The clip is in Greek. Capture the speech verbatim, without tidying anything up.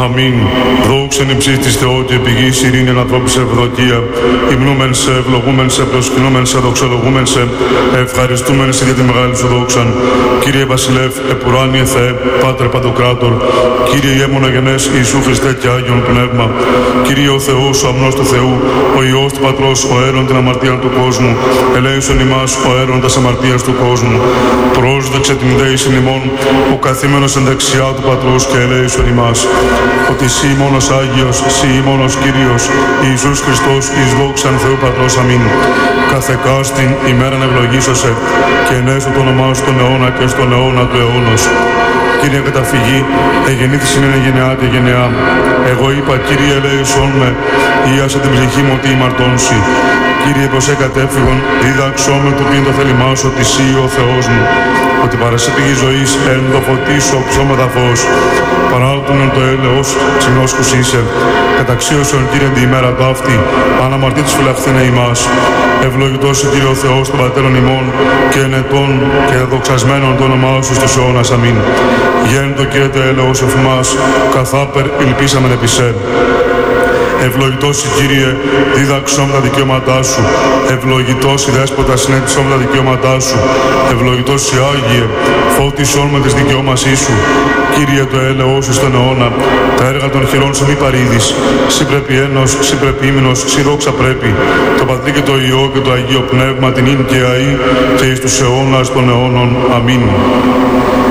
Αμήν. Δόξεν υψής της Θεό και πηγής ειρήνη ανθρώπης ευδοκία. Υμνούμεν σε, ευλογούμεν σε, προσκυνούμεν σε, δοξολογούμεν σε, ευχαριστούμεν σε για τη μεγάλη σου δόξαν. Κύριε Βασιλεύ, επουράνιε Θεέ, Πάτερ Παντοκράτορ, Κύριε Ιέμωνα γενές Ιησού Χριστέ και Άγιον Πνεύμα. Κύριε ο Θεός, ο αμνός του Θεού, ο Υιός του Πατρός, ο αίρον την αμαρτία του κόσμου, ελέησον ημάς ο αίρον τας αμαρτίας του κόσμου. Πρόσδεξε την δέησιν ημών, ο καθήμενος εν δεξιά του Πατρός και ελέησον ημάς. Ότι σύ μόνος Άγιος, σύ μόνος Κύριος, Ιησούς Χριστός, εις δόξαν Θεού Πατρός. Αμήν. Καθεκάστην ημέραν ευλογήσωσε και ενέσω το όνομά σου στον αιώνα και στον αιώνα του αιώνος. Κύριε καταφυγή, εγεννήθησιν είναι γενεά και γενεά. Εγώ είπα, Κύριε ελέησόν με, ίασε την ψυχή μου ότι ημαρτώνσι. Κύριε προσέ κατέφυγον, δίδαξό με το τι είναι το θέλημά σου, ότι σύ ο Θεός μου. Ότι παρασύ πηγή ζωής, εν το φωτίσω ψώματα φως. Παράλτουν εν το έλεος, ξυνόσκους είσαι. Καταξίωσον Κύριε την ημέρα ταύτη, αν αμαρτήτης φυλαχθήνε ημάς. Ευλογητός ο Κύριε ο Θεός των Πατέρων ημών και ενετών και δοξασμένων το όνομά σου στους αιώνας. Αμήν. Γέννητο Κύριε το έλεος εφημάς, καθάπερ ελπίσαμεν επί σε. Ευλογητός η Κύριε, δίδαξόν τα δικαιώματά σου. Ευλογητός η Δέσποτα, συνέτησόν τα δικαιώματά σου. Ευλογητός η Άγιε, φώτισόν με τις δικαιώμασή σου. Κύριε το έλεος σου στον αιώνα, τα έργα των χειρών σου μη παρήδεις. Συ πρέπει ένος, συ πρέπει ύμνος, συ δόξα πρέπει. Το Πατρί και το Υιό και το Αγίο Πνεύμα την ίν και αεί και εις τους αιώνας των αιώνων. Αμήν.